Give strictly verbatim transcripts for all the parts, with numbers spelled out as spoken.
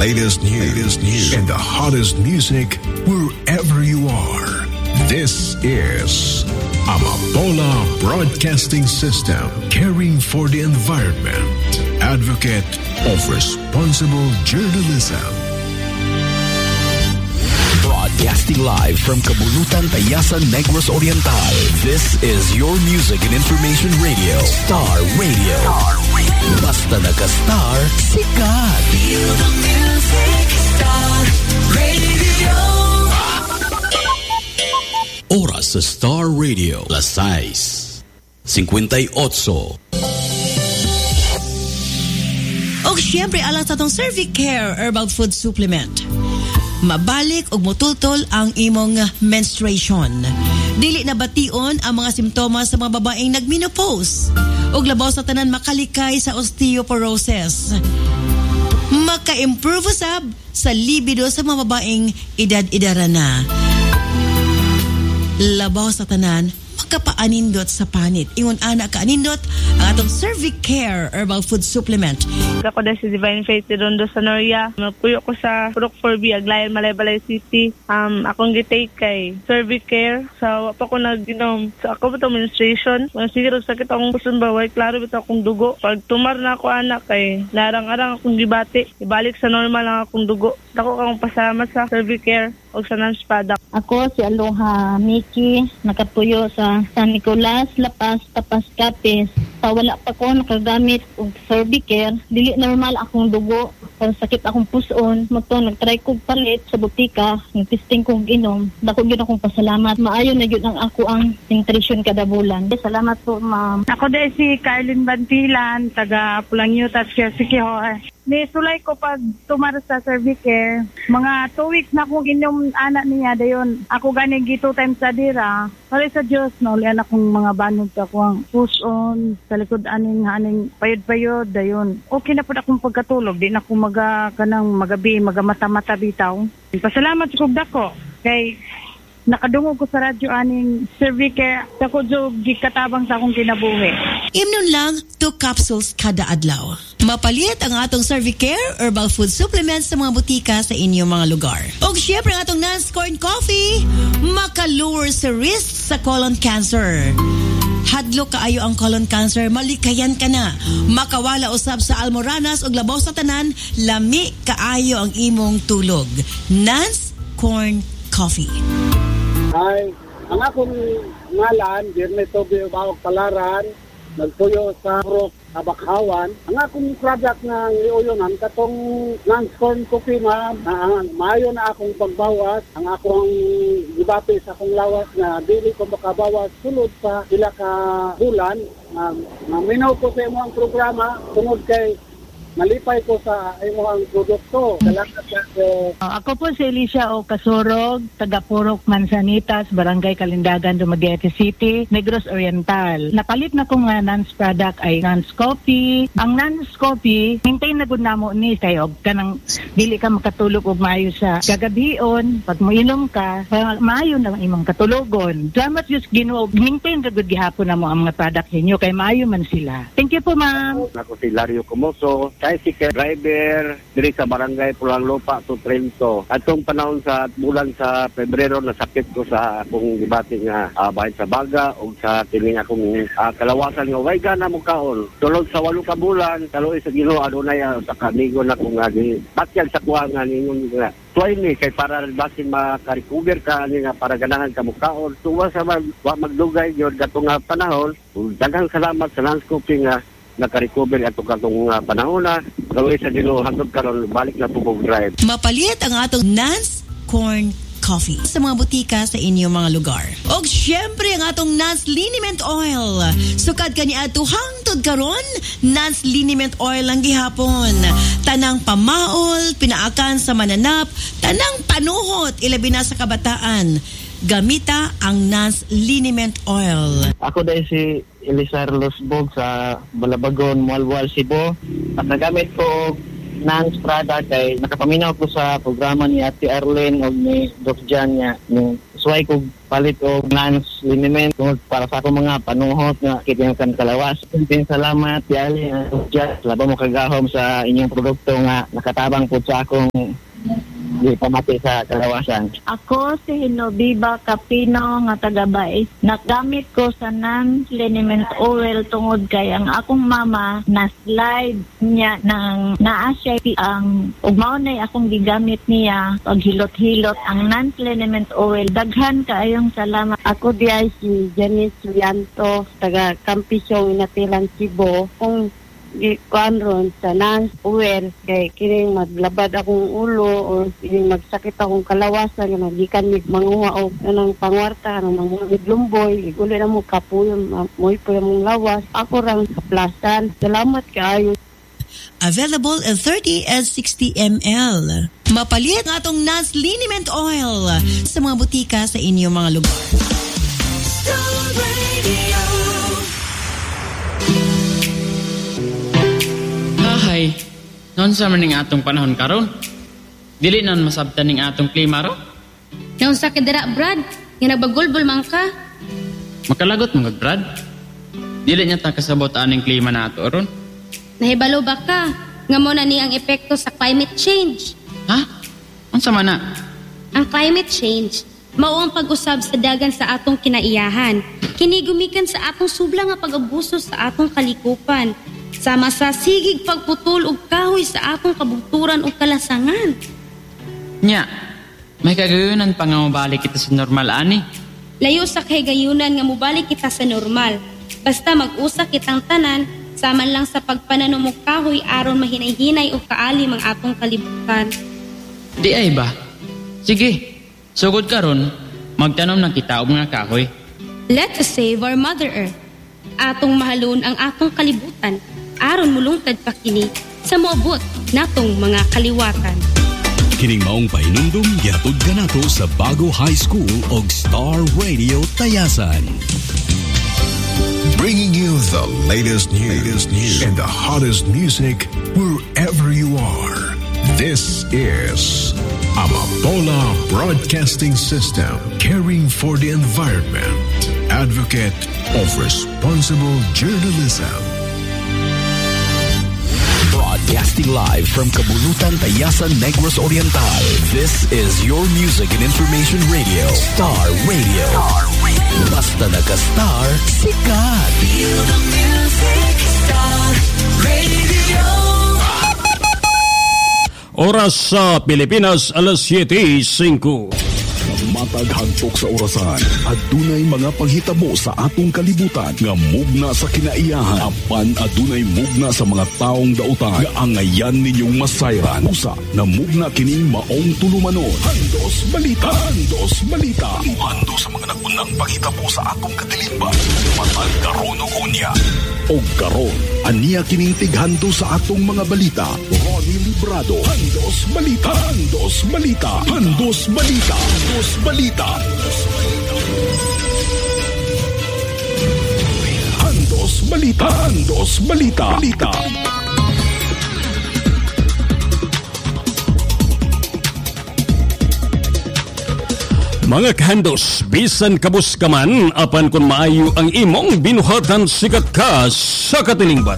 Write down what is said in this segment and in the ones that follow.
latest news, latest news and the hottest music wherever you are. This is Amapola Broadcasting System, caring for the environment, advocate of responsible journalism. Broadcasting live from Kabulutan, Tayasan, Negros Oriental. This is your music and information radio, Star Radio. Star Radio. Basta naka-star, sikat. Feel the music, Star Radio. Oras sa Star Radio, las seis, cincuenta y ocho. O siyempre, alang sa itong Cervicare Herbal Food Supplement. Mabalik og mutultol ang imong menstruation. Dili na bation ang mga simptomas sa mga babaeng nagmenopause. Og labaw sa tanan makalikay sa osteoporosis. Maka-improve usab sa libido sa mga babaeng edad-edara na. Labaw sa tanan makapaanindot sa panit. Ingon ana ka anindot ang atong Cervicare Herbal Food Supplement. Ako dahil si Divine Faith de Rondo Sanoria. Magpuyo ko sa Purok four B, Aglayan, Malaybalay City. Um, akong gitake kay Cervicare. So, pa ko nag-inom. So, ako ba itong menstruation? Kung siguro sakit akong puson baway, klaro ba ito akong dugo. Pag tumar na ako anak kay larang-arang akong gibati. Ibalik sa normal lang akong dugo. Dako akong pasalamat sa Cervicare o sa Nance product. Ako si Aloha Miki, nakatuyo sa San Nicolas, Lapas, Tapas, Capiz. Sa wala pa ko nakagamit og Cervicare, dili normal akong dugo. Pero sakit akong puson, moto nagtry kog palit sa butika, nagtesting kog inom. Dako gyud akong pasalamat. Maayo na gyud ang ako ang nutrition kada bulan. Salamat po, ma'am. Ako dahil si Carlin Bantilan, taga Pulangnyuta, Sikihoy. Nisulay ko pag tumar sa Cervicare. Mga two weeks na akong inom anak niya dayon. Ako ganing gito times sa dira. Pare sa Diyos, no, lian akong mga banod ka ko ang push-on, sa likod aning aning payod-payod, dayon. Okay na po akong pagkatulog. Di na ako maga, kanang magabi, magamata-mata bitaw. Pasalamat sa kog dako. Kay nakadungog ko sa radyo aning Cervicare. Dako jog gikatabang sa akong kinabuhi. Imnon lang, two capsules kada adlaw. Mapalit ang atong Cervicare Herbal Food Supplements sa mga butika sa inyong mga lugar. O syempre ang atong Nance Corn Coffee, maka-lower sa risk sa colon cancer. Hadlo kaayo ang colon cancer, malikayan ka na. Makawala usab sa almoranas o labaw sa tanan, lami kaayo ang imong tulog. Nance Corn Coffee. Ay, ang akong ngalan, Dirne Tobio Bawag Palaran, nagpuyo sa Purok Abakhawan. Ang akong product na iuyonan, katong Nance Corn Coffee, ma'am, na maayo na akong pagbawas. Ang akong gibati sa akong lawas na dili ko makabawas sulod sa sila ka bulan. Um, maminaw ko sa imo ang programa, tungod kay malipay ko sa imo ang produkto. Salamat sa uh, ako po si Alicia O. Casorog, taga Purok Manzanitas, Barangay Kalindagan, Dumaguete City, Negros Oriental. Napalit na ko nga Nance product ay Nance Coffee. Ang Nance Coffee, maintain na gud namo ni kayo kanang dili ka makatulog og maayo sa kagabion. Pag moinom ka, maayo na ang imong katulogon. Salamat Diyos Ginoo, maintain ra gud gihapon namo ang mga product ninyo kay maayo man sila. Thank you po, ma'am. Ako si Lario Comoso, tricycle driver diri sa Barangay Pulang Lupa to Trento. Atong panahon sa bulan sa Pebrero, nasakit ko sa akong gibati nga uh, bahin sa baga o sa tining akong uh, kalawasan nga way gana mo kaon. Tulog sa walo ka bulan, kaloy sa Ginoo adunay uh, sa kanigo na kung nga di batyag sa kuha nga ningon nga tuway ni kay para basin makarecover ka ani nga para ganahan ka mo kaon. Tuwa sa mag, magdugay gyud katong nga panahon. Daghang salamat sa Nance Coffee nga naka-recover ato katong uh, panahon na gawin sa Ginoo hangtod karon balik na tubog drive. Mapalit ang atong Nance Corn Coffee sa mga butika sa inyong mga lugar. O syempre ang atong Nance Liniment Oil. Sukad ka ni ato hangtod karon, Nance Liniment Oil ang gihapon. Tanang pamaol, pinaakan sa mananap, tanang panuhot, ilabi na sa kabataan. Gamita ang Nance Liniment Oil. Ako dahil si Elisar Losbog sa Balabagon, Mualwal, Cebu. At nagamit ko Nance product ay nakapaminaw ko sa programa ni Ate Arlene o ni Doc Jan niya, yung Suway ko palit o Nance liniment tungod para sa akong mga panuhot nga kitingan kalawas. Pintin salamat yali uh, laban mo kagahom sa inyong produkto nga nakatabang po sa akong di pamati sa kalawasan. Ako si Hinobiba Capino nga taga-Bais. Nagamit ko sa Nance liniment oil tungod kay ang akong mama na slide niya ng naa siya ang ugmao na akong gigamit niya paghilot-hilot ang Nance liniment oil. Daghan kaayong salamat. Ako di ay si Janice Lianto taga Campisyong Inatilan, Cebu. Kung gikuan ron sa Nance oil kay kining maglabad akong ulo o kining magsakit akong kalawasan nga magikan mig manguha og anang pangwarta anang mga lumboy iguli na mo kapuyon moy po mong lawas ako rang kaplasan. Salamat kaayo. Available in thirty and sixty milliliters. Mapalit ang atong Nance liniment oil sa mga butika sa inyong mga lugar. Star Radio. Ay, noon sa maning atong panahon karon, dili nan masabtan ning atong klima ro. Noon sa kedera Brad, nga nagbagulbol man ka. Makalagot mga Brad. Dili niya ta kasabot aning klima nato ron. Nahibalo ba ka nga mo na ni ang epekto sa climate change? Ha? Unsa man na? Ang climate change mao ang pag-usab sa dagan sa atong kinaiyahan. Kini gumikan sa atong subla nga pag-abuso sa atong kalikupan. Sama sa sigig pagputol og kahoy sa atong kabugturan o kalasangan. Nya, may kagayunan pa nga mabalik kita sa normal, ani? Layo sa kagayunan nga mubalik kita sa normal. Basta mag-usa kitang tanan, saman lang sa pagpananom og kahoy aron mahinay-hinay o kaalim ang atong kalibutan. Di ay ba? Sige, sugod karon, magtanom na kita og mga kahoy. Let us save our Mother Earth. Atong mahalon ang atong kalibutan. Aron mulungtad pa kini sa moabot natong mga kaliwatan. Kining maong pahinumdum gihatod kanato sa Bago High School og Star Radio Tayasan. Bringing you the latest news, latest news and the hottest music wherever you are. This is Amapola Broadcasting System, caring for the environment, advocate of responsible journalism. Broadcasting live from Kabulutan, Tayasan, Negros Oriental. This is your music and information radio. Star Radio. Star Radio. Basta naka-star, sikat. Feel the music, Star Radio. Oras sa Pilipinas, alas siyete singko. Matag hagtok sa orasan at dunay mga paghitabo sa atong kalibutan nga mugna sa kinaiyahan apan adunay mugna sa mga taong dautan nga angayan ninyong masayran usa na mugna kining maong tulumanon. Handos balita, handos balita. Hando sa mga nagunang paghitabo sa atong katilimban matag karon og unya. O karon aniya kining tighando sa atong mga balita. Ronnie Librado. Handos balita, handos balita, handos balita, handos balita. Handos balita, handos balita. Balita. Mga kahandos, bisan kabus ka man, apan kung maayo ang imong binuhatan sikat ka sa katilingban.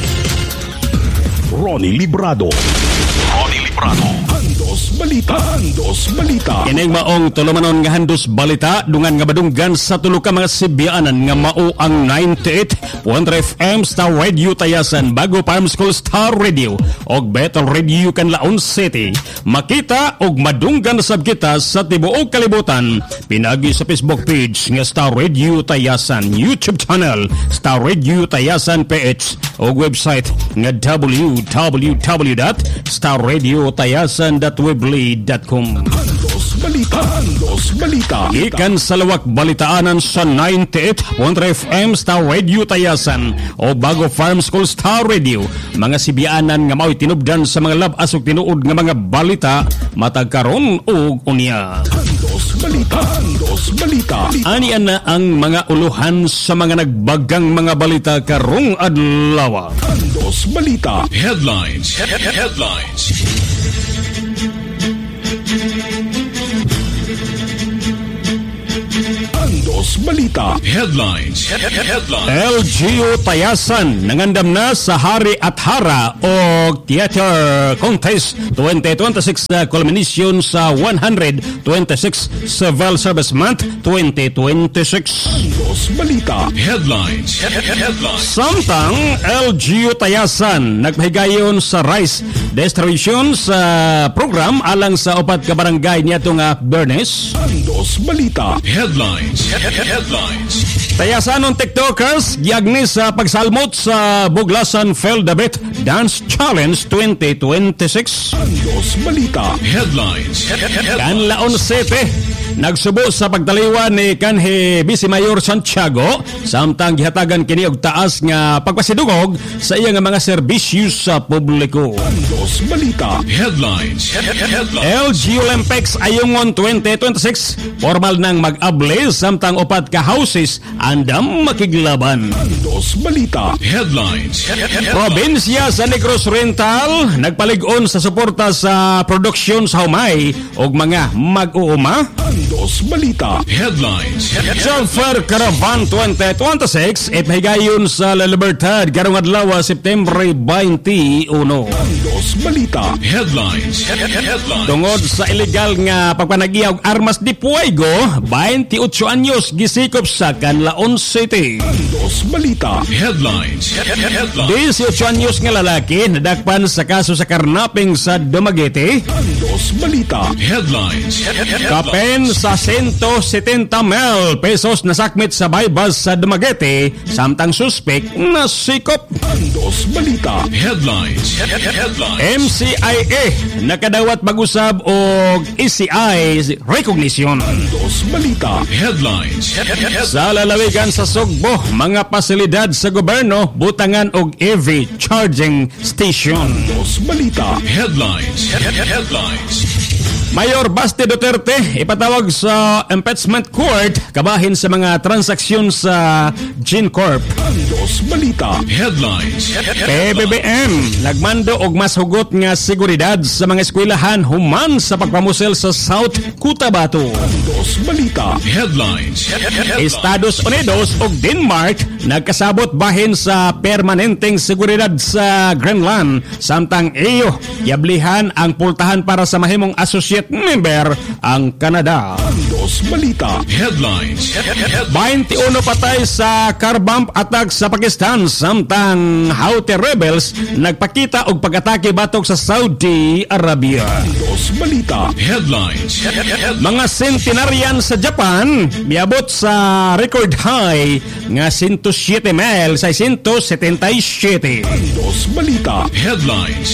Ronnie Librado. Ronnie Librado. Handos balita, handos balita. Kining maong tulumanon nga handos balita, dungan nga badunggan sa tulo ka mga sibyaanan nga mao ang ninety-eight point three F M Star Radio Tayasan, Bago Farm School Star Radio og Betel Radio Canlaon City. Makita og madunggan sab kita sa tibuok kalibutan pinagi sa Facebook page nga Star Radio Tayasan, YouTube channel Star Radio Tayasan P H og website nga w w w dot star radio tayasan dot weebly dot com. Handos balita, handos balita. Ikan sa lawak balitaanan sa ninety-eight point three F M Star Radio Tayasan o Bago Farm School Star Radio. Mga sibyaanan nga mao'y tinubdan sa mga labas o tinuod nga mga balita matag karon og unya. Handos balita, handos balita. Ani na ang mga uluhan sa mga nagbagang mga balita karong adlaw. Handos balita. Headlines. He- he- headlines. Headlines. Headlines. L G U Tayasan nangandam na sa Hari at Hara o Theater Contest twenty twenty-six na culmination sa one hundred twenty-six Civil Service Month twenty twenty-six. Andos Balita. Headlines. Headlines. Samtang L G U Tayasan nagpahigayon sa rice distribution sa program alang sa upat ka barangay niyato nga Bernes. Andos Balita. Headlines. Headlines. Tayasanon TikTokers giagni sa pagsalmot sa Buglasan Feldabit Dance Challenge twenty twenty-six. Andos Balita. Headlines. Kanlaon City nagsubo sa pagtaliwan ni kanhi Vice Mayor Santiago samtang gihatagan kini og taas nga pagpasidugog sa iya nga mga serbisyo sa publiko. Andos Balita. Headlines. L G Olympics Ayungon twenty twenty-six formal nang mag-able samtang upat ka houses andam makiglaban. Andos Balita. Headlines. Probinsya sa Negros Oriental nagpalig-on sa suporta sa produksyon sa humay og mga mag-uuma. Andos Balita. Headlines. Sulphur Caravan twenty twenty-six ipahigayon sa La Libertad karong adlaw September twenty-one. Andos Balita. Headlines. Tungod sa illegal nga pagpanagiya og armas di Puaygo, twenty-eight anyos gisikop sa Canlaon City. Andos Balita. Headlines. eighteen anyos nga lalaki nadakpan sa kaso sa karnaping sa Dumaguete. Andos Balita. Headlines. Kapen sa one hundred seventy mil pesos na sakmit sa baybas sa Dumaguete samtang suspek na sikop. Andos Balita. Headlines. M C I A nakadawat mag-usab og E C I recognition. Andos Balita. Headlines. Sa lalawigan sa Sugbo, mga pasilidad sa gobyerno butangan og E V charging station. Andos Balita. Headlines. Headlines. Mayor Basti Duterte ipatawag sa impeachment court kabahin sa mga transaksyon sa GenCorp. Andos Balita. Headlines. P B B M nagmando og mas hugot nga seguridad sa mga eskwelahan human sa pagpamusel sa South Cotabato. Andos Balita. Headlines. Estados Unidos ug Denmark nagkasabot bahin sa permanenteng seguridad sa Greenland samtang iyo yablihan ang pultahan para sa mahimong associate member ang Canada. Andos Balita. Headlines. twenty-one patay sa car bomb attack sa Pakistan samtang Houthi rebels nagpakita og pag-atake batok sa Saudi Arabia. Andos Balita. Headlines. Mga centenarian sa Japan miabot sa record high nga one hundred seven mil six seventy-seven. Andos Balita. Headlines.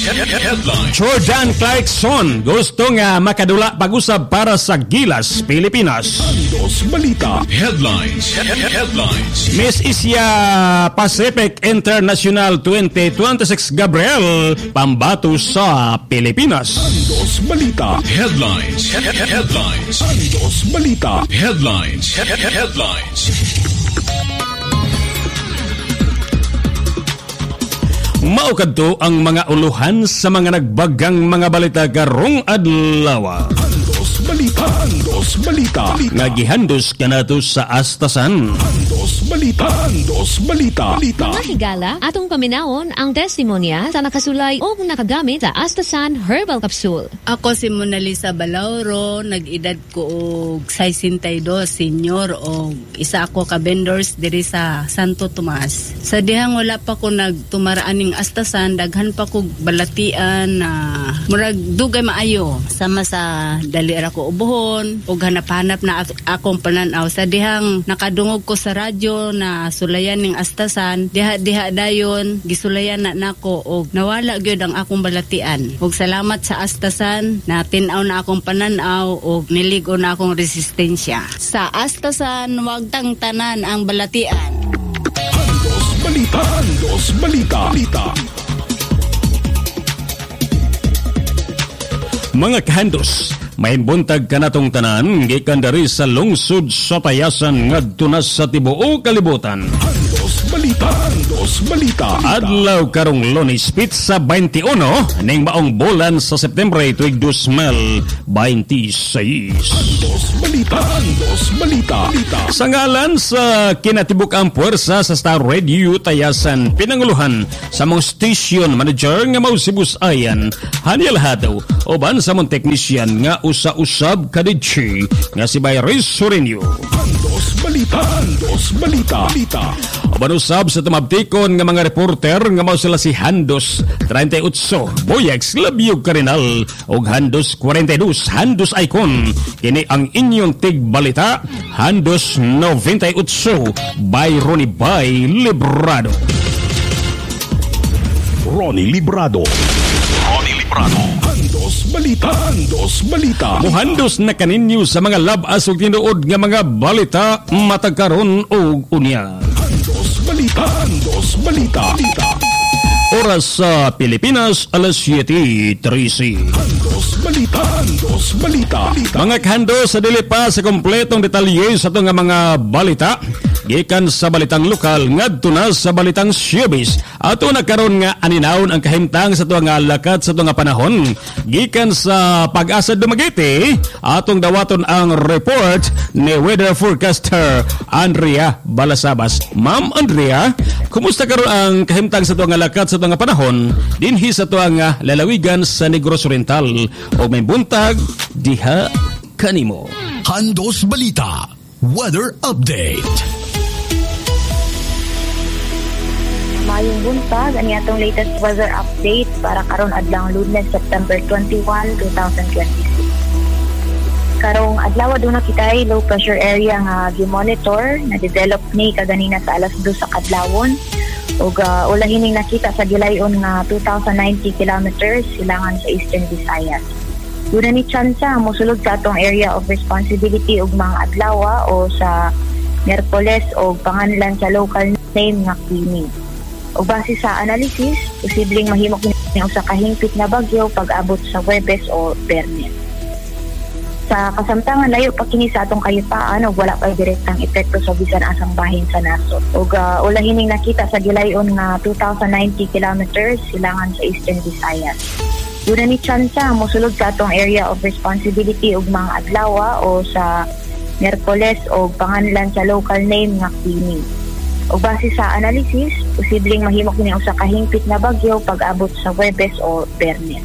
Jordan Clarkson gusto nga makadula pag-usab para sa Gilas, Pilipinas. Andos Balita. Headlines. Headlines. Miss Asia Pacific International twenty twenty-six Gabriel pambato sa Pilipinas. Andos Balita. Headlines. Headlines. Andos Balita. Headlines. Headlines. Mao kadto ang mga uluhan sa mga nagbagang mga balita karong adlaw. Andos Balita. Andos Balita. Nga gihandos kanato sa Astasan. Andos Balita. Andos Balita. Mga higala, atong paminawon ang testimonya sa nakasulay o nakagamit sa Astasan Herbal Capsule. Ako si Mona Lisa Balauro, nag-edad ko og sixty-two, senior o isa ako ka vendors diri sa Santo Tomas. Sa dihang wala pa ko nagtumaraan ning Astasan, daghan pa ko balatian na murag dugay maayo sama sa dali ra ko ubuhon ug hanap-hanap na akong pananaw. Sa dihang nakadungog ko sa radyo na sulayan ning Astasan, diha-diha dayon gisulayan na nako og nawala gyud ang akong balatian. Ug salamat sa Astasan na tin-aw na akong pananaw og niligo na akong resistensya. Sa Astasan wag tang tanan ang balatian. Andos Balita. Andos Balita. Balita. Mga kahandos, may buntag kanatong tanan gikan dari sa lungsod sa Tayasan ngadto na sa tibuok kalibutan. Andos Balita. Balita. Handos Balita. Adlaw karong Lunes Pizza twenty-one ning maong bulan sa September tuig twenty twenty-six. Handos Balita. Handos Balita. Sa ngalan sa kinatibuk-ang puwersa sa Star Radio Tayasan, pinanguluhan sa mong station manager nga mao si Busayan Haniel Hado uban sa mong technician nga usa-usab kadidji nga si Bayris Surinyo. Handos Balita. Handos Balita. Balita. Uban usab sa tumabtikon nga mga reporter nga mao sila si Handos thirty-eight, Boyex Labyog Karinal ug Handos forty-two, Handos Icon. Kini ang inyong tigbalita, Handos ninety-eight by Ronnie Bay Librado. Ronnie Librado. Ronnie Librado. Handos Balita. Handos Balita. Muhandos na kaninyo sa mga labas ug tinuod nga mga balita matag karon og unya. Handos Balita. Handos Balita. Balita. Oras sa Pilipinas, alas siete trece. Handos Balita. Handos Balita. Balita. Mga kandos sa dili pa sa kompletong detalye sa ito nga mga balita, gikan sa balitang lokal ngadto na sa balitang showbiz. Ato nagkaroon nga aninawon ang kahimtang sa ito nga lakat sa ito nga panahon. Gikan sa Pag-asa Dumaguete, atong dawaton ang report ni weather forecaster Andrea Balasabas. Ma'am Andrea, kumusta karon ang kahimtang sa ito nga lakat sa ito nga panahon dinhi sa ito nga lalawigan sa Negros Oriental o may buntag diha kanimo. Handos Balita Weather Update. Mayong buntag, ani atong latest weather update para karon adlaw Lunes, September twenty-one, twenty twenty-six. Karong adlaw aduna kitay low pressure area nga gi-monitor na develop ni kaganina sa alas dos sa kadlawon ug uh, ulahining nakita sa gilayon nga two thousand ninety kilometers silangan sa Eastern Visayas. Duna ni tsansa mosulod sa atong area of responsibility ug mga adlaw o sa Miyerkules o panganlan sa local name nga Queenie. O base sa analysis, posibleng mahimok ni usa ka hingpit na bagyo pag-abot sa Huwebes o Biyernes. Sa kasamtangan layo pa kini sa atong kayupaan ug wala pa direktang epekto sa bisan asang bahin sa nasod. Ug uh, ulahining nakita sa gilayon nga two thousand ninety kilometers silangan sa Eastern Visayas. Duna ni tsansa mosulod sa atong area of responsibility ug mga adlaw o sa Miyerkules o panganlan sa local name nga Queenie. O base sa analysis, posibleng mahimok ni usa ka hingpit na bagyo pag-abot sa Huwebes o Biyernes.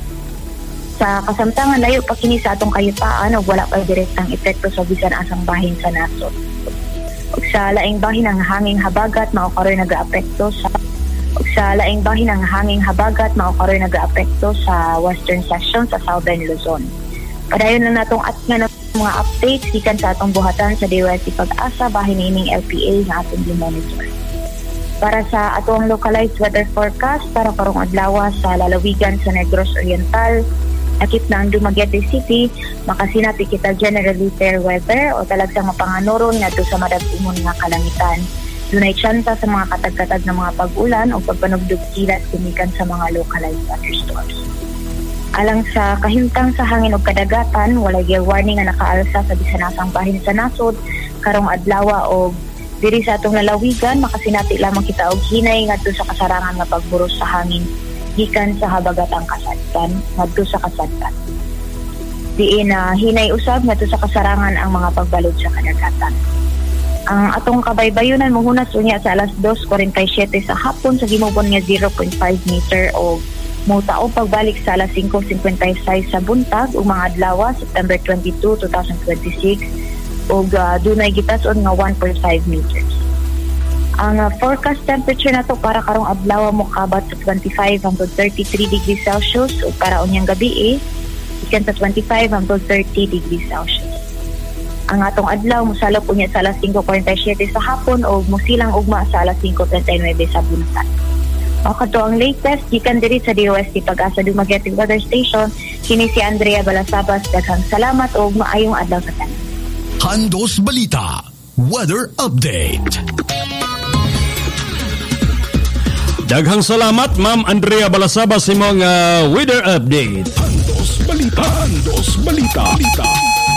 Sa kasamtangan layo pa kini sa atong kayupaan ug wala pa direktang epekto sa bisan asang bahin sa nasod. Ug sa laing bahin ang hanging habagat mao karoy nagaapekto sa ug sa laing bahin ang hanging habagat mao karoy nagaapekto sa western section sa Southern Luzon. Padayon na natong atngan mga updates gikan sa atong buhatan sa D O S T Pag-asa bahin ining L P A nga atong gi-monitor. Para sa atong localized weather forecast para karong adlaw sa lalawigan sa Negros Oriental, akit na ang Dumaguete City, makasinati kita generally fair weather o talagang mapanganuron ngadto sa madag-umon nga kalangitan. Dunay tsansa sa mga katag-katag na mga pag-ulan o pagpanugdog kilat kumikan sa mga localized thunderstorms. Alang sa kahimtang sa hangin o kadagatan, walay gay warning nga nakaalsa sa bisanasang bahin sa nasod, karong adlaw o diri sa atong lalawigan, makasinati lamang kita og hinay ngadto sa kasarangan nga pagburos sa hangin gikan sa habagatang kasadpan ngadto sa kasadpan. Diin na uh, hinay usab ngadto sa kasarangan ang mga pagbalod sa kadagatan. Ang atong kabaybayonan mohunas unya sa alas dos forty-seven sa hapon sa gimubon nga zero point five meter o mutao pagbalik sa alas five fifty-six sa buntag ug mga adlaw September twenty-two, twenty twenty-six ug uh, dunay gitas-on nga one point five meters. Ang uh, forecast temperature nato para karong adlaw mo kabat sa twenty-five hangtod thirty-three degrees Celsius ug para unyang gabi ikan sa twenty-five hangtod thirty degrees Celsius. Ang atong adlaw mosalop unya sa alas five forty-seven sa hapon ug mosilang ugma sa alas five twenty-nine sa buntag. O kato ang latest, gikan diri sa D O S T Pag-asa Dumaguete Weather Station, kini si Andrea Balasabas. Daghang salamat o maayong adlaw sa tanan. Handos Balita Weather Update. Daghang salamat Ma'am Andrea Balasabas sa imong uh, weather update. Handos Balita. Handos Balita. Balita.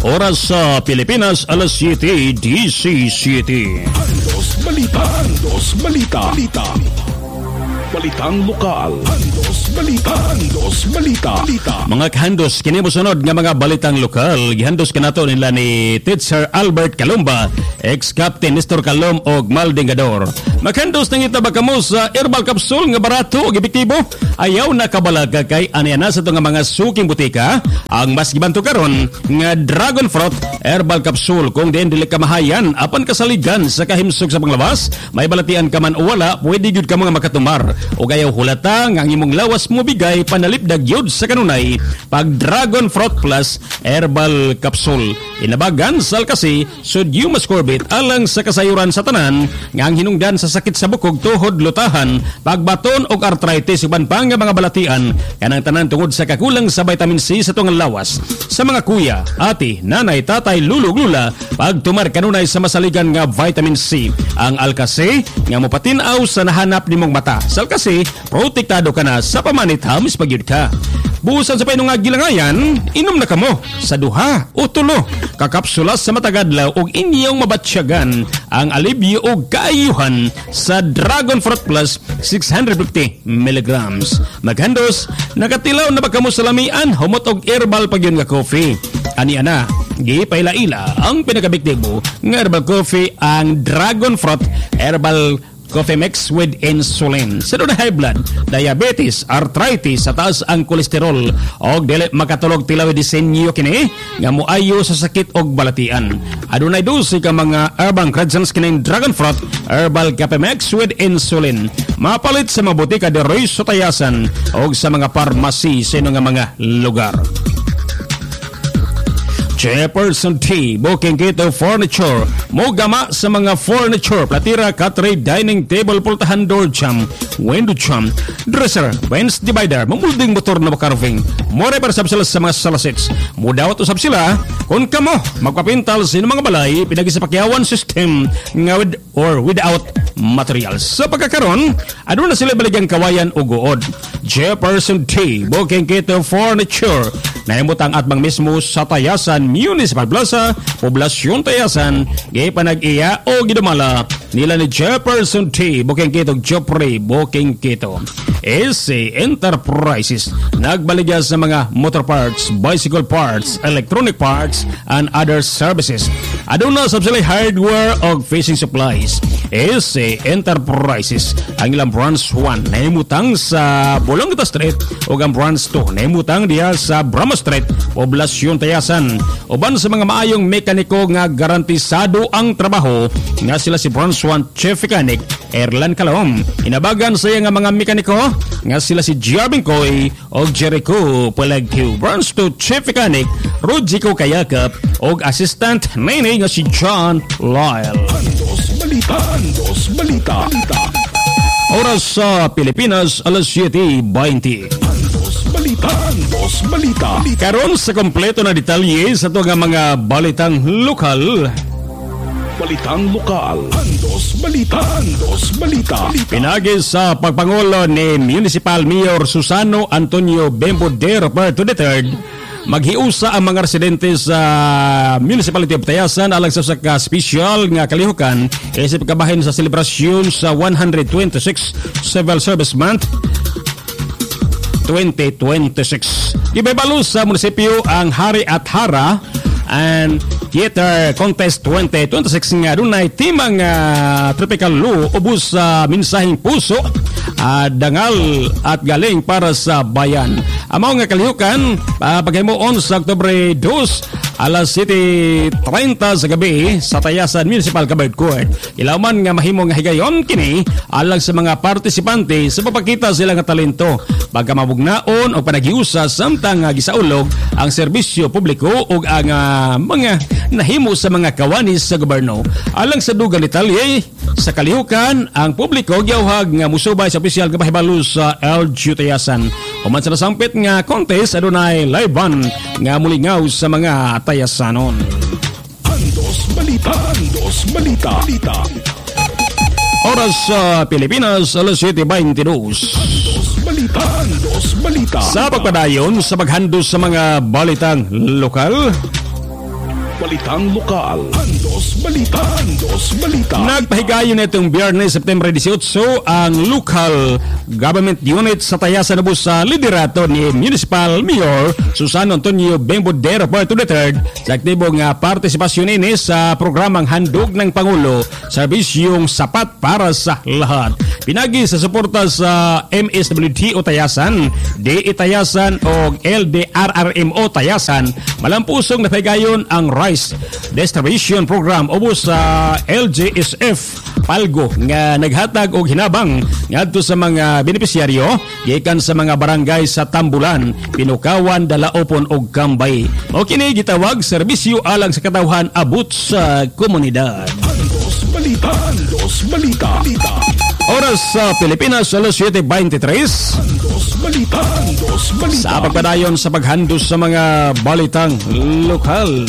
Oras sa Pilipinas, alas siyete disisiyete. Andos Balita. Andos Balita. Balita. Balitang lokal. Andos Balita. Andos Balita. Balita. Mga kahandos, kini mosunod nga mga balitang lokal. Gihandos kanato nila ni Teacher Albert Calumba, ex-captain Nestor Calum og Maldingador. Maghandos nang itabag kamo sa herbal capsule nga barato ug epektibo. Ayaw na kabalaga kay aniya na sa ito nga mga suking butika ang mas gibanto karon nga dragon fruit herbal capsule. Kung din dili ka mahayan apan kasaligan sa kahimsog sa panglabas, may balatian ka man o wala, pwede gyud ka mga makatumar o gayaw hulata nga ang imong lawas mo bigay panalipdag yod sa kanunay pag Dragon Fruit Plus Herbal Capsule. Inabagan sal kasi sodium ascorbate alang sa kasayuran sa tanan nga ang hinungdan sa sakit sa bukog, tuhod, lutahan, pagbaton og arthritis uban pa nga mga balatian kanang tanan tungod sa kakulang sa vitamin C sa tungang lawas. Sa mga kuya, ati, nanay, tatay, lulog, lula, pagtumar kanunay sa masaligan nga vitamin C. Ang Alka-C nga mopatinaw sa nahanap nimong mata. Sal kasi protektado ka na sa pamanit hamis pagyud ka. Buusan sa painong agilangayan, inom na kamo sa duha o tulo kakapsulas sa matagadlaw og inyong mabatsyagan ang alibyo o kaayuhan sa Dragon Fruit Plus six hundred fifty milligrams. Maghandos, nakatilaw na ba kamo sa lamian, humot og herbal pagyon nga coffee. Ani ana, gipaila-ila ang pinakabiktibo nga herbal coffee ang Dragon Fruit Herbal Coffee mix with insulin. Sa doon high blood, diabetes, arthritis, sa taas ang kolesterol o dili makatulog tilaw disenyo kini nga moayo sa sakit og balatian. Adunay dosi ka mga herbal ingredients kining Dragon Fruit Herbal Coffee mix with insulin. Mapalit sa mabuti ka diri sa Tayasan o sa mga pharmacy sa nga mga lugar. Jefferson T. Booking Kito Furniture. Mogama sa mga furniture, platira, cutlery, dining table, pultahan, door jam, window jam, dresser, bench divider, mamulding motor na carving. More para sab sila sa mga salasits. Mudawat usab sila kung kamo magpapintal sa mga balay pinag-isapakyawan system nga with or without materials. Sa pagkakaroon, aduna sila baligyang kawayan o guod. Jefferson T. Booking Kito Furniture. Naimutang atbang mismo sa Tayasan Municipal Plaza, Poblasyon Tayasan, gay panag-iya o gidumala nila ni Jefferson T. Booking Kito Joffrey Booking Kito. S A Enterprises nagbaligya sa mga motor parts, bicycle parts, electronic parts, and other services. Aduna sa sila hardware o fishing supplies. S A Enterprises ang ilang branch one naimutang sa Bolongita Street o ang branch two naimutang diya sa Brahma Street, Poblasyon Tayasan. Uban sa mga maayong mekaniko nga garantisado ang trabaho nga sila si branch one Chief Mechanic Erlan Calom. Inabagan sa nga mga mekaniko nga sila si Jarbin Coy o Jericho Pelagio. Branch two Chief Mechanic Rodjico Kayakap o Assistant Nene nga si John Lyle. Andos Balita. Andos Balita. Balita. Oras sa Pilipinas, alas siyete twenty. Andos Balita. Andos Balita. Karon sa kompleto na detalye sa ito nga mga balitang lokal. Balitang lokal. Andos Balita. Andos Balita. Pinagi sa pagpangulo ni Municipal Mayor Susano Antonio Bembo de Roberto the third, maghiusa ang mga residente sa Municipality of Tayasan alang sa ka special nga kalihukan isip kabahin sa selebrasyon sa one hundred twenty-six Civil Service Month twenty twenty-six. Gibabalo sa munisipyo ang Hari at Hara and Theater Contest twenty twenty-six nga dunay timang uh, tropical lu ubos sa uh, minsaheng puso, uh, dangal at galing para sa bayan. Amaw nga kalihukan uh, paghimuon sa Oktubre two alas siyete treinta sa gabi sa Tayasan Municipal Covered Court. Ilaman nga mahimo nga higayon kini alang sa mga partisipante sa papakita sila nga talento pagkamabugnaon o panagiusa samtang nga gisaulog ang serbisyo publiko ug ang uh, mga nahimo sa mga kawanis sa gobyerno. Alang sa dugang detalye sa kalihukan, ang publiko gyawhag nga musubay sa opisyal nga pahibalo sa L G U Tayasan. Human sa nasampit nga contest adunay live band nga mulingaw sa mga Tayasanon. Andos Balita. Andos Balita. Balita. Oras sa Pilipinas, alas siyete twenty-two. Andos Balita. Andos Balita. Sa pagpadayon sa paghandos sa mga balitang lokal, Balitang lokal. Andos Balita. Andos Balita. Nagpahigayon itong Biyernes, September eighteen, ang local government unit sa Tayasan Ubos sa liderato ni Municipal Mayor Susan Antonio Bembodero Puerto the third sa aktibong uh, partisipasyon ini sa programang Handog ng Pangulo, serbisyong sapat para sa lahat. Pinagi sa suporta sa M S W T o Tayasan, D I Tayasan o L D R R M O Tayasan, malampusong napahigayon ang Rice Distribution Program ubos sa L G S F Palgo nga naghatag og hinabang ngadto sa mga benepisyaryo gikan sa mga barangay sa Tambulan, Pinukawan, Dalaopon ug Kambay. Mao kini gitawag serbisyo alang sa katawhan abot sa komunidad. Andos Balita. Andos Balita. Balita. Oras sa Pilipinas, alas seven twenty-three. Andos Balita. Andos Balita. Sa pagpadayon sa paghandos sa mga balitang lokal.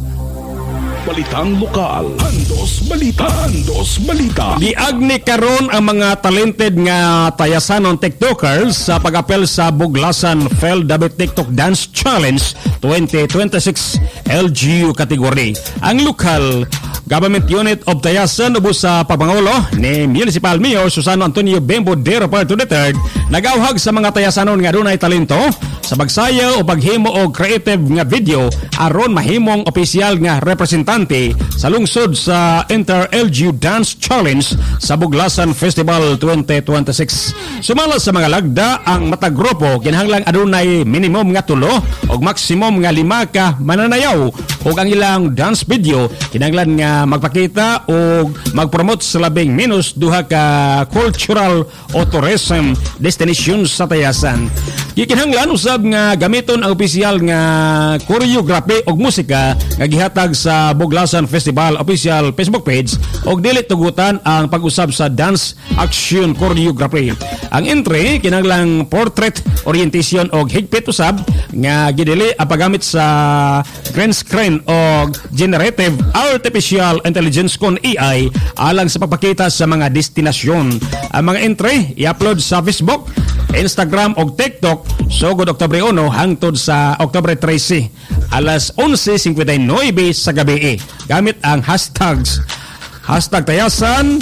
Balitang lokal. Andos Balita. Andos Balita. Giagni karon ang mga talented nga Tayasanon TikTokers sa pag-apel sa Buglasan F E L D A B I T TikTok Dance Challenge twenty twenty-six L G U category. Ang lokal government unit of Tayasan ubos sa pagpangulo ni Municipal Mayor Susano Antonio Bembodero Puerto the third nagawhag sa mga Tayasanon nga dunay talento sa pagsayaw o paghimo og creative nga video aron mahimong opisyal nga representante sa lungsod sa Inter-L G U Dance Challenge sa Buglasan Festival twenty twenty-six. Sumala sa mga lagda ang matag grupo kinahanglang adunay minimum nga tulo og maximum nga lima ka mananayaw ug ang ilang dance video kinahanglan nga magpakita o magpromote sa labing minus duha ka cultural o tourism destination sa Tayasan. Gikinahanglan usab nga gamiton ang opisyal nga choreography og musika nga gihatag sa Buglasan Festival official Facebook page og dili tugutan ang pag-usab sa dance action choreography. Ang entry kinahanglang portrait orientation og higpit usab nga gidili ang paggamit sa green screen og generative artificial intelligence kon A I alang sa pagpakita sa mga destinasyon. Ang mga entry i-upload sa Facebook, Instagram o TikTok sugod Oktubre one hangtod sa Oktubre thirteen alas eleven fifty-nine sa gabi gamit ang hashtags hashtag Tayasan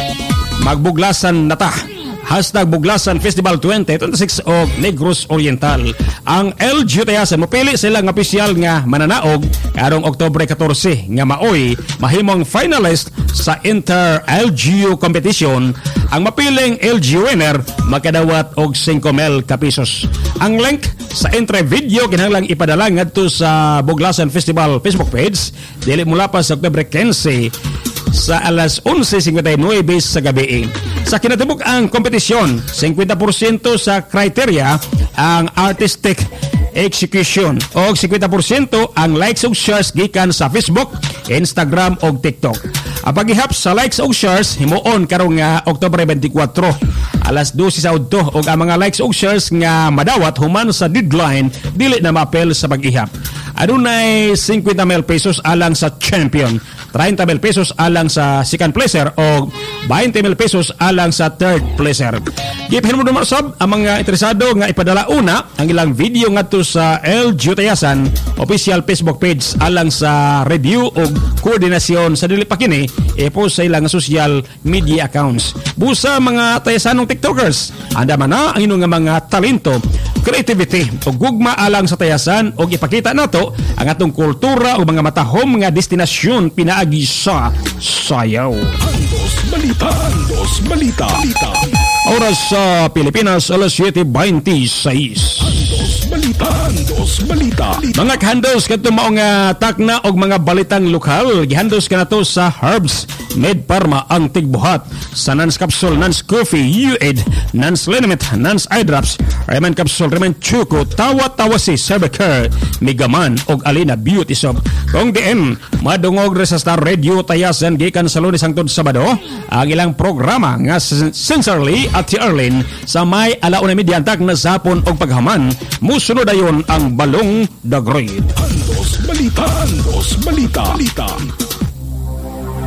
Magbuglasan Nata, hashtag Buglasan Festival twenty twenty-six o Negros Oriental. Ang L G U Tayasan mopili sila nga opisyal nga mananaog karong Oktubre fourteen nga maoy mahimong finalist sa Inter-L G U competition. Ang mapiling L G U winner makadawat og five mil ka pesos. Ang link sa entry video kinahanglang ipadala ngadto sa Buglasan Festival Facebook page dili mula pa sa Oktubre fifteen sa alas eleven fifty-nine sa gabi. Sa kinatibuk ang kompetisyon, fifty percent sa criteria ang artistic execution o fifty percent ang likes ug shares gikan sa Facebook, Instagram ug TikTok. Ang paghihap sa likes ug shares himuon karong nga Oktubre twenty-four alas twelve sa udto ug ang mga likes ug shares nga madawat human sa deadline dili na maapel sa pag-ihap. Adunay fifty mil pesos alang sa champion, thirty mil pesos alang sa second placer o twenty mil pesos alang sa third placer. Gipahin mo naman sab ang mga interesado nga ipadala una ang ilang video ngadto sa L G U Tayasan official Facebook page alang sa review o koordinasyon sa dili pa kini i-post sa ilang social media accounts. Busa mga Tayasanong TikTokers, anda man na ang inyong mga talento, creativity o gugma alang sa Tayasan o ipakita nato ang atong kultura o mga matahom nga destinasyon pinaagi sa sayaw. Andos Balita. Andos Balita. Balita. Oras sa Pilipinas, alas seven twenty-six. Andos Balita. Andos Balita. Mga kahandos kato mao nga takna og mga balitang lokal, gihandos kanato sa Herbs Med Parma ang tigbuhat sa Nans Capsule, Nans Coffee, U A D, Nans Liniment, Nans Eye Drops, Remen Capsule, Remen Chuko, Tawa-Tawa si Cervicare, Migaman og Alina Beauty Soap. Kung D M, madungog sa Star Radio Tayasan gikan sa Lunes hangtod Sabado ang ilang programa nga Sincerely at Arlene sa may alauna media antak na sapon og paghaman. Musunod ayon ang Balong the Great. Andos Balita. Andos Balita. Balita.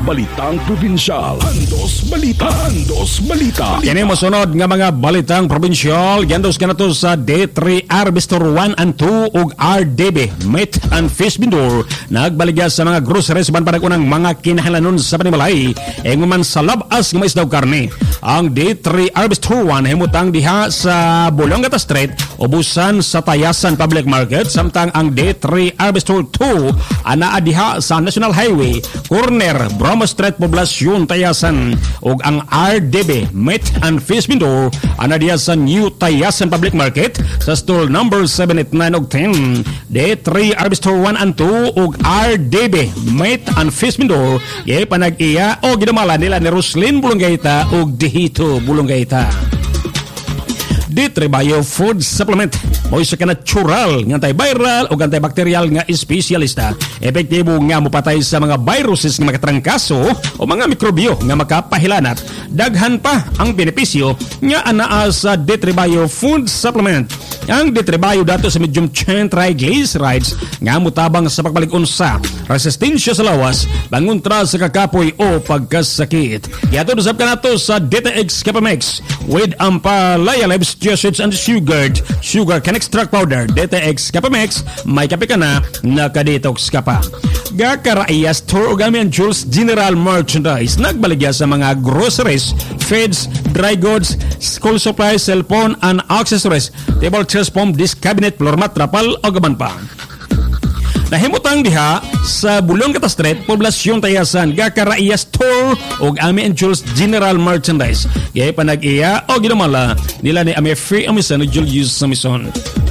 Balitang Probinsyal. Andos Balita. Andos Balita. Kini mosunod nga mga balitang probinsyal. Gandos ka na to sa D three Arbistor one and two ug R D B Meat and Fish Vendor. Nagbaligya sa mga groceries ban panagunang mga kinahanglanon sa panimalay. Enguman sa labas nga mais daw karne. Ang D three Arbistor one himutang diha sa Bolongata Street, ubusan sa Tayasan Public Market, samtang ang D three Arbistor two ana diha sa National Highway, corner Bromo Street, Poblasyon, Tayasan. Ug ang R D B Meat and Fish Vendor ana diha sa New Tayasan Public Market sa stall number seven, eight, nine ug ten. D three Arbistor one and two ug R D B Meat and Fish Vendor gay panag-iya o ginamala nila ni Roslyn Bulonggaita ug Dihito Bulonggaita. D three Bio Food Supplement mo isa ka natural nga antiviral o antibacterial nga espesyalista. Epektibo nga mopatay sa mga viruses nga makatrangkaso o mga mikrobyo nga makapahilanat. Daghan pa ang benepisyo nga anaa sa D three Bio Food Supplement. Ang D three Bio dato sa medium chain triglycerides nga mutabang sa pagbalig-unsa, resistensya sa lawas, bangontra sa kakapoy o pagkasakit. Yato usab ka nato sa D T X Capamex with Ampalaya Labs Acids and sugar sugar can extract powder. D T X Capamex may kape ka na nakadetox ka pa. Gakaraya Store Ogami and Jules General Merchandise nagbaligya sa mga groceries, feeds, dry goods, school supplies, cellphone and accessories, table chairs, foam, disc cabinet, floor mat, trapal o gaban pa. Nahimutang diha sa Bolongata Street, Poblasyon, Tayasan, Gakaraya Store ug Ami and Jules General Merchandise. Gaya panag-iya o ginamala nila ni Ami Free Amisan o Julius Samison.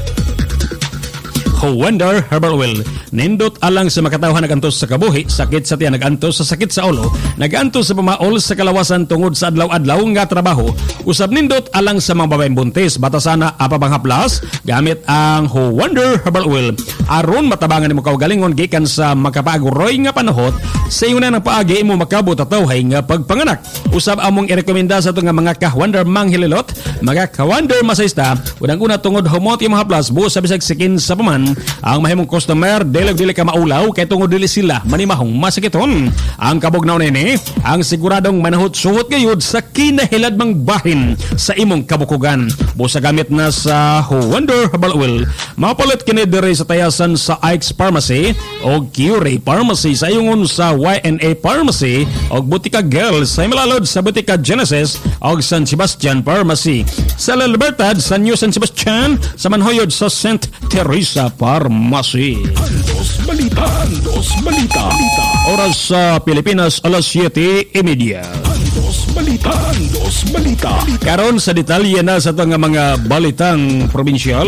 Wonder Herbal Oil. Nindot alang sa makatawhan nagantos sa kabuhi, sakit sa tiyan nagantos sa sakit sa ulo, nagantos sa pamaol sa kalawasan tungod sa adlaw-adlaw nga trabaho. Usab nindot alang sa mga babaeng buntis, batasana apabang haplas gamit ang Wonder Herbal Oil. Aron matabangan nimo kaugalingon gikan sa makapaguroy nga panahot sa iyo na ng paagi imo makabot atawhay nga pagpanganak. Usab among irekomenda sa ato nga mga ka-Wonder manghililot, mga ka-Wonder masayista, unang-una tungod humot imong haplas buos sa bisag sikin sa paman. Ang mahimong customer dili dili ka maulaw kay tungod dili sila manimahong masakiton. Ang kabugnaw nini ang siguradong manahot suhot gayud sa kinahilad mang bahin sa imong kabukugan. Busa gamit na sa Wonder Herbal Oil. Mapalit kini diri sa Tayasan sa Ike's Pharmacy o Curie Pharmacy sa ayungon sa Y N A Pharmacy o Butika Girl sa Milalod sa Butika Genesis o San Sebastian Pharmacy. Sa La Libertad sa New San Sebastian, sa Manhoyod sa Saint Teresa Pharmacy. Andos Balita. Andos Balita. Oras sa Pilipinas alas siyete y media. Andos Balita. Andos Balita. Karon sa detalye na sa ito nga mga balitang probinsyal.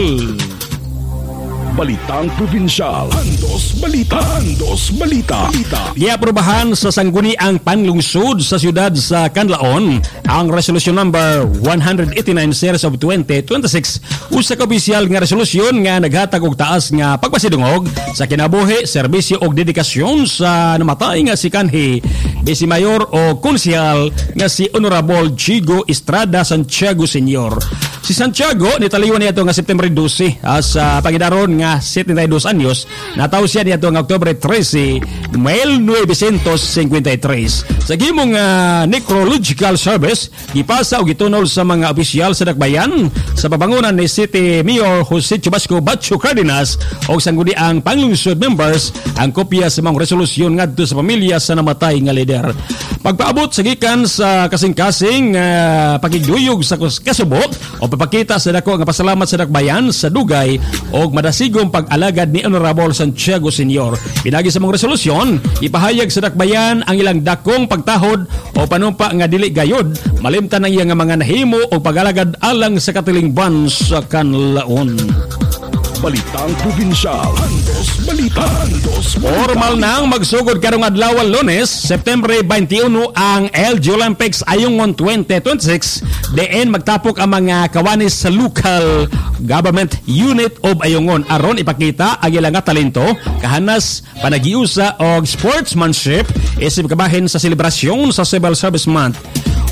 Balitang Probinsyal. Andos Balita. Andos Balita. Giaprobahan sa sangguniang panlungsod sa siyudad sa Canlaon ang resolution number one eighty-nine series of twenty twenty-six. Usa ka opisyal nga resolusyon nga naghatag og taas nga pagpasidungog sa kinabuhi, serbisyo og dedikasyon sa namatay nga si kanhi Bisi Mayor o Konsyal nga si Honorable Chigo Estrada Santiago Senior. Si Santiago nitaliwan niya ito nga September twelve as uh, pangidaron nga setenta y dos anyos. Nataw siya niya ito nga Oktubre trese, mil novecientos cincuenta y tres. Sa gimong uh, necrological service, gipasa o gitunol sa mga opisyal sa Dakbayan sa pabangunan ni City Mayor Jose Chubasco Bacho Cardenas o sangguniang panglungsod members ang kopya sa mga resolusyon ngadto sa pamilya sa namatay nga lider. Pagpaabot sa gikan sa kasing-kasing uh, pagigduyog sa kasubot o papakita sa dako nga pasalamat sa Dakbayan sa dugay o madasigong pag-alagad ni Honorable Santiago Senior. Pinagi sa mga resolusyon, ipahayag sa Dakbayan ang ilang dakong pagtahod o panumpa nga dili gayod, malimtan ang iya nga mga nahimo o pag-alagad alang sa katilingban sa Canlaon. Balitang Probinsyal. Andos Balita. Andos Balita. Formal nang magsugod karong adlaw Lunes, September twenty-one ang L G Olympics ayungon twenty twenty-six. Diin magtapok ang mga kawanis sa local government unit of ayungon aron ipakita ang ilang talento, kahanas, panagiusa og sportsmanship isip kabahin sa selebrasyon sa Civil Service Month.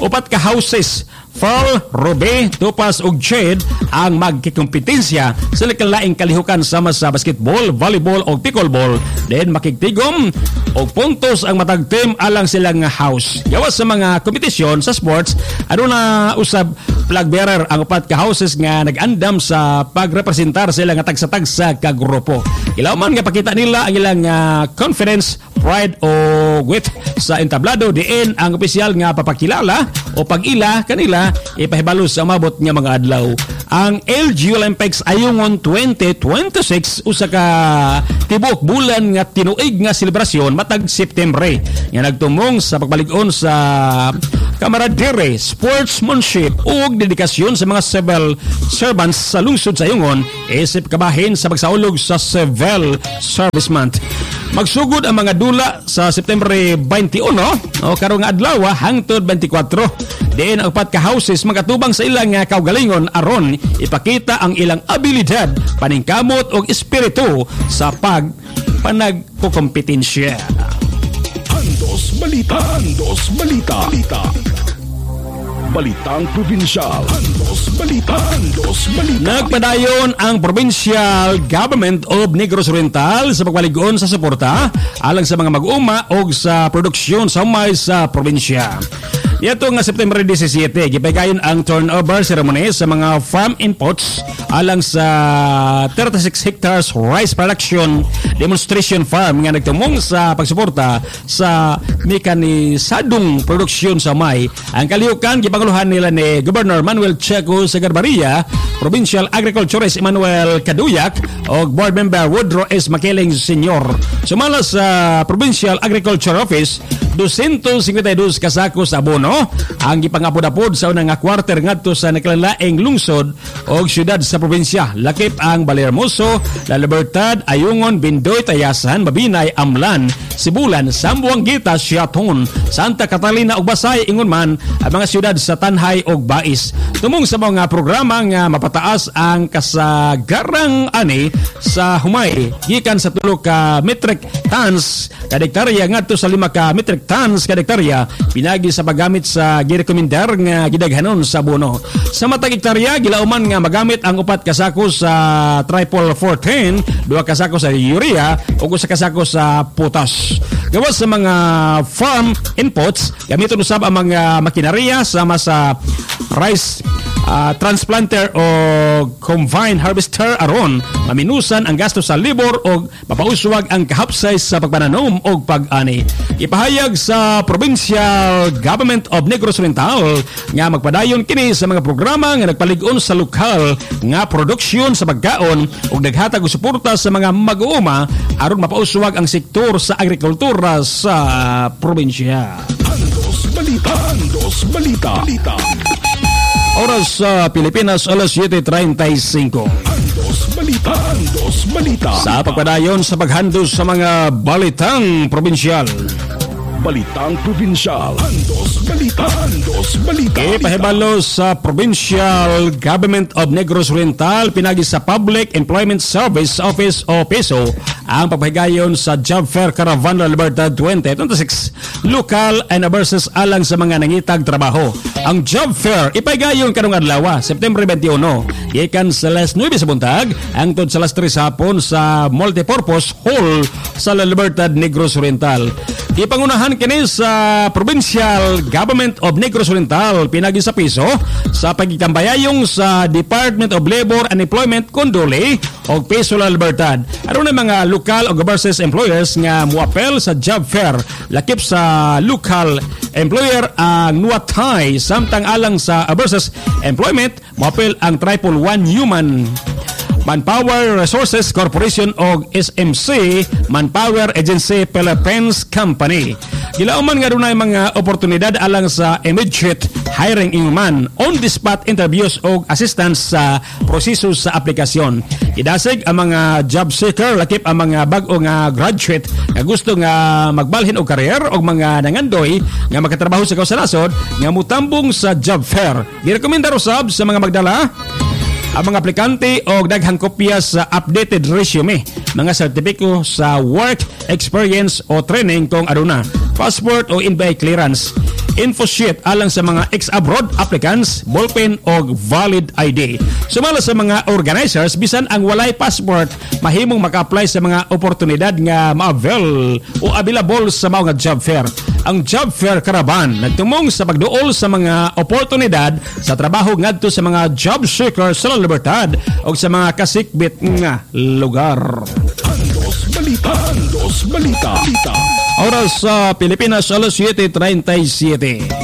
Upat ka houses, Pearl, Ruby, Topaz ug Jade ang magkikompetensya sa laing kalihukan sama sa basketball, volleyball o pickleball. Then makigtigom og puntos ang matag team alang silang house. Gawas sa mga kompetisyon sa sports, aduna usab flag bearer ang upat ka houses nga nag-andam sa pagrepresentar sila nga tagsa-tagsa ka grupo. Ilawman nga pakita nila ang ilang uh, confidence, pride o wit sa entablado diin ang opisyal nga papakilala o pag-ila kanila ipahibalo sa umabot nga mga adlaw. Ang L G Olympics ayungon twenty twenty-six usa ka tibok bulan nga tinuig nga selebrasyon matag September nga nagtumong sa pagbalik-on sa camaraderie, sportsmanship ug dedikasyon sa mga civil servants sa lungsod sa ayungon isip kabahin sa pagsaulog sa Civil Service Month. Magsugod ang mga dula sa September twenty-one o karong adlaw hangtod twenty-four. Diin ang upat ka houses magatubang sa ilang nga kaugalingon aron ipakita ang ilang abilidad, paningkamot ug espiritu sa pag panagkukompetensya. Andos Balita, Andos Balita. Balita. Balitang Probinsyal. Andos Balita, Andos Balita. Nagpadayon ang Provincial Government of Negros Oriental sa pagbalig-on sa suporta alang sa mga mag-uma o sa produksyon sa humay sa probinsya. Ito nga September seventeen, gipahigayon ang turnover ceremony sa mga farm inputs alang sa thirty-six hectares rice production demonstration farm nga nagtumong sa pagsuporta sa mekanisadong produksyon sa may. Ang kalihukan gipanguluhan nila ni Governor Manuel Checo Sagarbarria, Provincial Agriculturist Emmanuel Kaduyak o Board Member Woodrow S. Makiling Senior. Sumala sa Provincial Agriculture Office, two hundred fifty-two kasakos abono ang gipangapod-apod sa unang quarter ngadto sa nakilanlaing lungsod o syudad sa probinsya. Lakip ang Balermoso, La Libertad, Ayungon, Bindoy, Tayasan, Mabinay, Amlan, Sibulan, Sambuanguita, Siaton, Santa Catalina ug Basay ingon man ang mga syudad sa Tanhay ug Bais. Tumong sa mga programa nga mapataas ang kasagarang ani sa humay gikan sa tulo ka metric tons kada hektarya ngadto sa lima ka metric tons kada hektarya pinagi sa paggamit sa girekomendar nga gidaghanon sa abono. Sa matag hektarya gilauman nga magamit ang upat ka sako sa triple four ten, duha ka sako sa urea ug usa ka sako sa potas. Gawas sa mga farm inputs gamiton usab ang mga makinarya sama sa rice uh, transplanter o combine harvester aron maminusan ang gasto sa labor o mapauswag ang kahapsay sa pagpananom o pag-ani. Ipahayag sa Provincial Government of Negros Oriental nga magpadayon kini sa mga programa nga nagpalig-on sa lokal nga produksyon sa pagkaon ug naghatag og suporta sa mga mag-uuma aron mapauswag ang sektor sa agrikultura sa probinsya. Andos Balita, Andos Balita. Balita. Oras sa Pilipinas, alas seven thirty-five. Andos Balita, Andos Balita. Sa pagpadayon sa paghandos sa mga balitang probinsyal. Balitang Probinsyal. Andos Balita, Andos Balita. Ipahibalo sa Provincial Government of Negros Oriental pinagi sa Public Employment Service Office o PESO ang pagpahigayon sa Job Fair Caravan La Libertad twenty twenty-six lokal and versus alang sa mga nangitag trabaho. Ang Job Fair ipahigayon karong adlaw September twenty-one gikan sa alas nine sa buntag hangtod sa alas tres hapon sa Multipurpose Hall sa La Libertad Negros Oriental. Ipangunahan kini sa Provincial Government of Negros Oriental pinagi sa piso sa pagkikambayayong sa Department of Labor and Employment Condole o Peso La Libertad. Aron na mga local o overseas employers nga muapel sa job fair lakip sa local employer ang nuatay samtang alang sa overseas employment muapel ang Triple One Human Manpower Resources Corporation o S M C Manpower Agency Philippines Company. Gilauman nga dunay mga oportunidad alang sa immediate hiring inuman, on-the-spot interviews o assistance sa proseso sa aplikasyon. Idasig ang mga job seeker lakip ang mga bag-o nga graduate nga gusto nga magbalhin og career o mga nangandoy nga makatrabaho sa kausalasod nga mutambong sa job fair. Girekomendar usab sa mga magdala ang mga aplikante o daghang kopya sa updated resume, mga sertipiko sa work experience o training kung aduna, passport o in-bay clearance. info sheet alang sa mga ex-abroad applicants, ballpen o valid I D. Sumala sa mga organizers, bisan ang walay passport, mahimong maka-apply sa mga oportunidad nga ma-avail o available sa mga job fair. Ang Job Fair Caravan nagtumong sa pagduol sa mga oportunidad sa trabaho ngadto sa mga job seekers sa libertad o sa mga kasikbit nga lugar. Andos Balita. Andos Balita. Oras sa Pilipinas, alas siete treinta y siete.